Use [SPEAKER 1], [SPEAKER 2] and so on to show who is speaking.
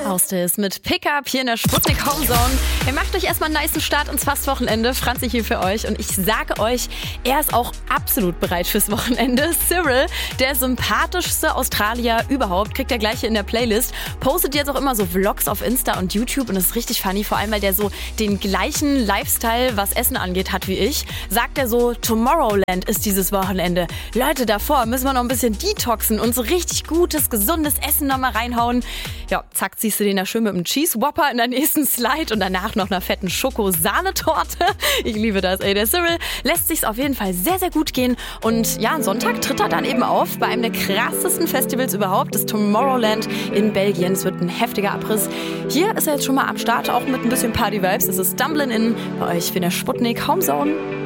[SPEAKER 1] Austis mit Pickup hier in der Sputnik Homezone. Ihr macht euch erstmal einen nicen Start ins Fastwochenende. Franzi hier für euch und ich sage euch, er ist auch absolut bereit fürs Wochenende. Cyril, der sympathischste Australier überhaupt, kriegt er gleich hier in der Playlist. Postet jetzt auch immer so Vlogs auf Insta und YouTube und das ist richtig funny, vor allem weil der so den gleichen Lifestyle, was Essen angeht, hat wie ich. Sagt er so, Tomorrowland ist dieses Wochenende. Leute, davor müssen wir noch ein bisschen detoxen und so richtig gutes, gesundes Essen nochmal reinhauen. Ja, zack, siehst du den da schön mit einem Cheese Whopper in der nächsten Slide und danach noch einer fetten Schoko-Sahnetorte. Ich liebe das, ey. Der Cyril lässt sich's auf jeden Fall sehr, sehr gut gehen. Und ja, am Sonntag tritt er dann eben auf bei einem der krassesten Festivals überhaupt, das Tomorrowland in Belgien. Es wird ein heftiger Abriss. Hier ist er jetzt schon mal am Start, auch mit ein bisschen Party-Vibes. Es ist Stumblin' In bei euch für der Sputnik Homezone.